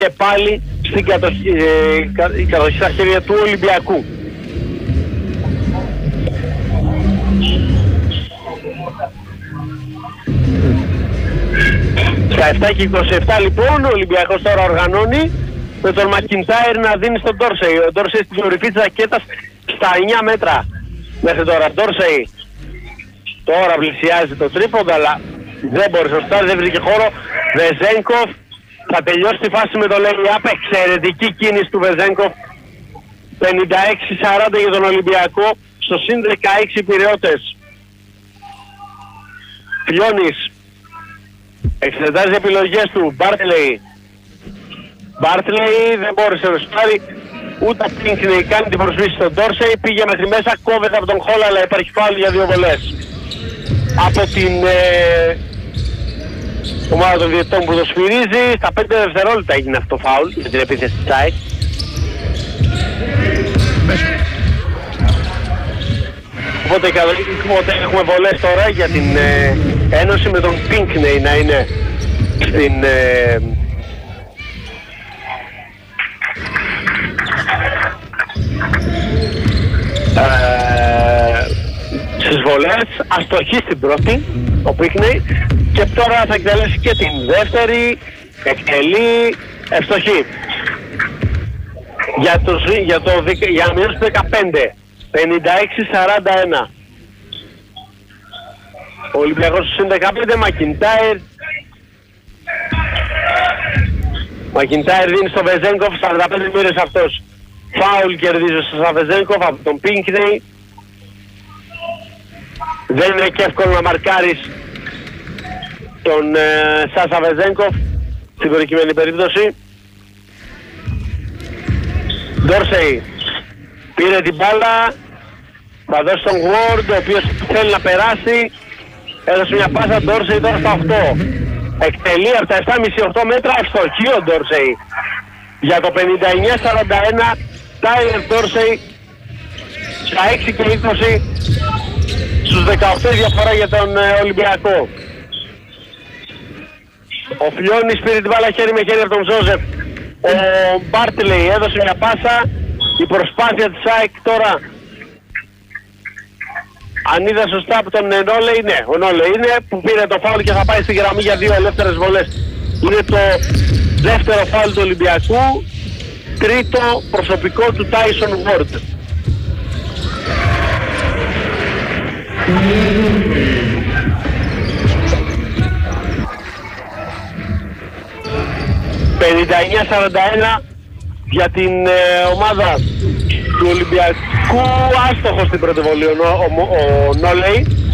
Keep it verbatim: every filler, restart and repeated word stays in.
και πάλι στην κατοχή, ε, κατοχή στα χέρια του Ολυμπιακού. Στα επτά και είκοσι επτά λοιπόν ο Ολυμπιακός τώρα οργανώνει με τον Μακιντάιρ να δίνει στον Ντόρσεϊ. Ο Ντόρσεϊ στην κορυφή της ρακέτας στα εννιά μέτρα μέχρι τώρα. Ντόρσεϊ τώρα πλησιάζει το τρίποντα, αλλά δεν μπορεί να φτάσει, δεν βρήκε χώρο. Βεζένκοφ θα τελειώσει τη φάση με το lay-up. Εξαιρετική κίνηση του Βεζένκοφ. πενήντα έξι σαράντα για τον Ολυμπιακό στο συν δεκαέξι Πειραιώτες. Φλιώνης εξετάζει επιλογές του. Μπάρτλεϊ. Μπάρτλεϊ δεν μπόρεσε να σπάρει. Ούτε Πίνκνεϊ κάνει την προσβήση στον Ντόρσεϊ. Πήγε μέχρι μέσα, κόβεται από τον Χόλ, αλλά υπάρχει φάουλ για δύο βολές. Από την ε, ομάδα των διαιτητών που το σφυρίζει, στα πέντε δευτερόλεπτα έγινε αυτό το φάουλ για την επίθεση της ΑΕΚ. Οπότε, οπότε έχουμε βολές τώρα για την ε, ένωση με τον Πίνκνεϊ να είναι στην ε, ε, στις βολές, αστοχή στην πρώτη ο Πίνκνεϊ και τώρα θα εκτελέσει και την δεύτερη, εκτελεί, ευστοχή για το, για το, για να μειώσει το δεκαπέντε. πενήντα έξι σαράντα ένα. Ο Ολυμπιακός στους δεκαπέντε, Μακιντάιρ. Μακιντάιρ δίνει στο Βεζένκοφ, σαράντα πέντε μοίρες αυτός. Φάουλ κερδίζει στο Βεζένκοφ από τον Πίνκνεϊ. Δεν είναι και εύκολο να μαρκάρεις τον ε, Σάσα Βεζένκοφ στην προκειμένη περίπτωση. Ντόρσεϊ πήρε την μπάλα, θα δώσει τον Ward, ο οποίος θέλει να περάσει. Έδωσε μια πάσα Ντόρσεϊ τώρα στα οκτώ. Εκτελεί από τα επτά κόμμα πέντε οκτώ μέτρα, ευστοχή ο Ντόρσεϊ. Για το πενήντα εννιά σαράντα ένα, Τάιλερ Ντόρσεϊ στα έξι και είκοσι, στους δεκαοκτώ διαφορά για τον ε, Ολυμπιακό. Ο Φλιώνης πήρε την μπάλα χέρι με χέρι από τον Ζόζεφ. Ο Μπάρτλεϊ έδωσε μια πάσα. Η προσπάθεια της ΑΕΚ τώρα, αν είδα σωστά από τον Νόλεϊ, ναι, ο Νόλεϊ είναι που πήρε το φάουλ και θα πάει στη γραμμή για δύο ελεύθερες βολές. Είναι το δεύτερο φάουλ του Ολυμπιακού, τρίτο προσωπικό του Τάισον Ward. πενήντα εννιά σαράντα ένα για την ε, ομάδα του Ολυμπιακού, άστοχος στην πρώτη βολή ο, ο, ο, ο Νόλεϊ.